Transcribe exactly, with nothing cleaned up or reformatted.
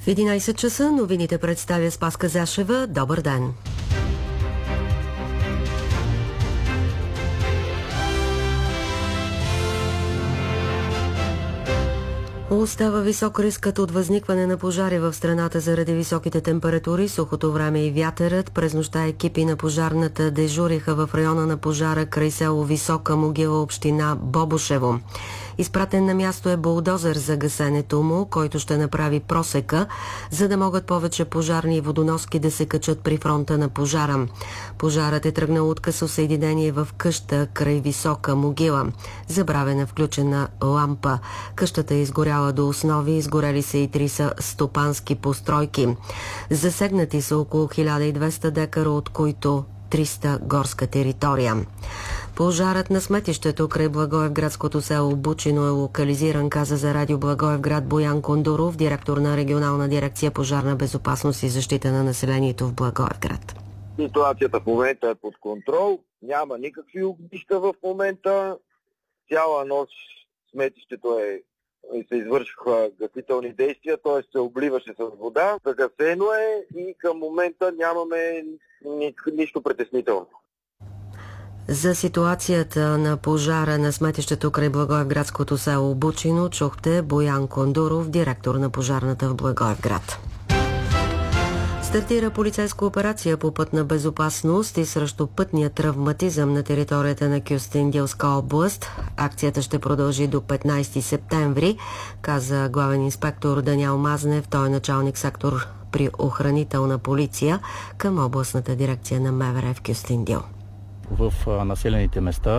В единайсет часа новините представя Спаска Зашева. Добър ден! Остава висок рискът от възникване на пожари в страната заради високите температури, сухото време и вятърът. През нощта екипи на пожарната дежуриха в района на пожара край село Висока могила, община Бобошево. Изпратен на място е булдозер за гасенето му, който ще направи просека, за да могат повече пожарни и водоноски да се качат при фронта на пожара. Пожарът е тръгнал от късо съединение в къща край Висока могила. Забравена включена лампа. Къщата е изгоряла до основи, изгорели са и три са стопански постройки. Засегнати са около хиляда и двеста декара, от които триста горска територия. Пожарът на сметището край Благоевградското село Бучино е локализиран, каза за радио Благоевград Боян Кондуров, директор на регионална дирекция пожарна безопасност и защита на населението в Благоевград. Ситуацията в момента е под контрол, няма никакви огнища в момента. Цяла нощ сметището е и се извършиха гасителни действия, т.е. се обливаше с вода. Загасено е и към момента нямаме ни, нищо притеснително. За ситуацията на пожара на сметището край Благоевградското село Бучино чухте Боян Кондуров, директор на пожарната в Благоевград. Стартира полицейска операция по пътна безопасност и срещу пътния травматизъм на територията на Кюстендилска област. Акцията ще продължи до петнайсети септември, каза главен инспектор Даниел Мазнев. Той е началник сектор при охранителна полиция към областната дирекция на МВР в Кюстендил. В населените места